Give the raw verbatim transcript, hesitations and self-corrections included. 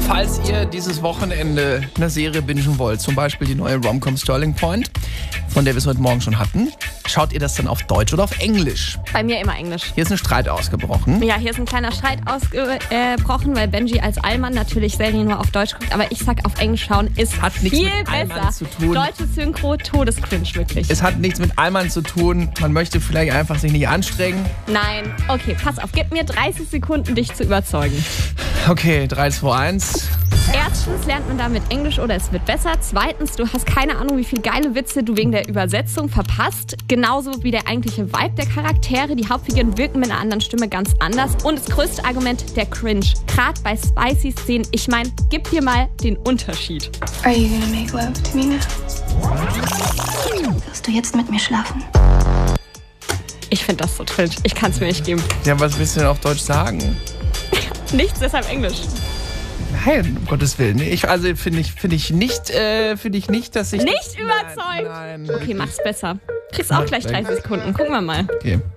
Falls ihr dieses Wochenende eine Serie bingen wollt, zum Beispiel die neue Rom-Com Sterling Point, von der wir es heute Morgen schon hatten, schaut ihr das dann auf Deutsch oder auf Englisch? Bei mir immer Englisch. Hier ist ein Streit ausgebrochen. Ja, hier ist ein kleiner Streit ausgebrochen, weil Benji als Allmann natürlich Serien nur auf Deutsch guckt. Aber ich sag, auf Englisch schauen ist Hat nichts viel mit Allmann besser. zu tun. Deutsche Synchro, Todescringe wirklich. Es hat nichts mit Allmann zu tun. Man möchte vielleicht einfach sich nicht anstrengen. Nein. Okay, pass auf. Gib mir dreißig Sekunden, dich zu überzeugen. Okay, drei, zwei, eins. Erstens lernt man damit Englisch oder es wird besser. Zweitens, du hast keine Ahnung, wie viele geile Witze du wegen der Übersetzung verpasst. Genauso wie der eigentliche Vibe der Charaktere. Die Hauptfiguren wirken mit einer anderen Stimme ganz anders. Und das größte Argument, der Cringe. Gerade bei spicy Szenen. Ich meine, gib dir mal den Unterschied. Are you gonna make love to me now? Wirst du jetzt mit mir schlafen? Ich finde das so cringe. Ich kann es mir nicht geben. Ja, was willst du denn auf Deutsch sagen? Nichts, deshalb Englisch. Nein, um Gottes Willen. Ich, also finde ich, finde ich nicht, äh, finde ich nicht, dass ich... Nicht überzeugt? Nein, nein. Okay, mach's besser. Kriegst auch gleich dreißig Sekunden. Gucken wir mal. Okay.